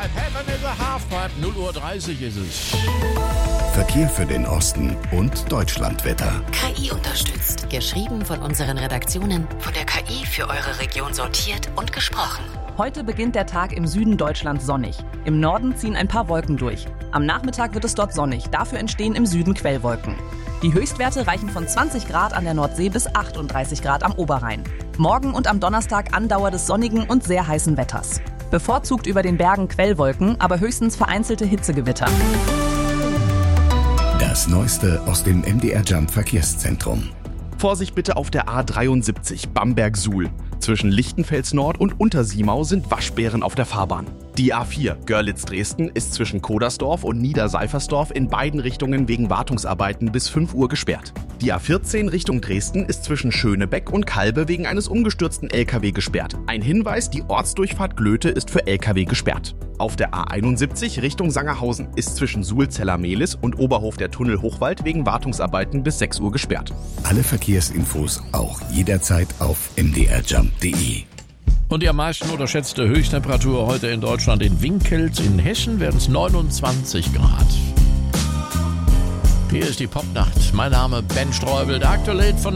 Heaven is a Halfpipe. 0:30 Uhr ist es. Verkehr für den Osten und Deutschlandwetter. KI unterstützt. Geschrieben von unseren Redaktionen, von der KI für eure Region sortiert und gesprochen. Heute beginnt der Tag im Süden Deutschlands sonnig. Im Norden ziehen ein paar Wolken durch. Am Nachmittag wird es dort sonnig, dafür entstehen im Süden Quellwolken. Die Höchstwerte reichen von 20 Grad an der Nordsee bis 38 Grad am Oberrhein. Morgen und am Donnerstag Andauer des sonnigen und sehr heißen Wetters. Bevorzugt über den Bergen Quellwolken, aber höchstens vereinzelte Hitzegewitter. Das Neueste aus dem MDR Jump Verkehrszentrum. Vorsicht bitte auf der A73 Bamberg-Suhl. Zwischen Lichtenfels Nord und Untersiemau sind Waschbären auf der Fahrbahn. Die A4 Görlitz-Dresden ist zwischen Kodersdorf und Niederseifersdorf in beiden Richtungen wegen Wartungsarbeiten bis 5 Uhr gesperrt. Die A14 Richtung Dresden ist zwischen Schönebeck und Kalbe wegen eines umgestürzten LKW gesperrt. Ein Hinweis, die Ortsdurchfahrt Glöte ist für LKW gesperrt. Auf der A71 Richtung Sangerhausen ist zwischen Suhl-Zeller-Mehlis und Oberhof der Tunnel Hochwald wegen Wartungsarbeiten bis 6 Uhr gesperrt. Alle Verkehrsinfos auch jederzeit auf mdrjump.de. Und die am meisten unterschätzte Höchsttemperatur heute in Deutschland in Winkels. In Hessen werden es 29 Grad. Hier ist die Popnacht. Mein Name Ben Streubel, der aktuelle Hit von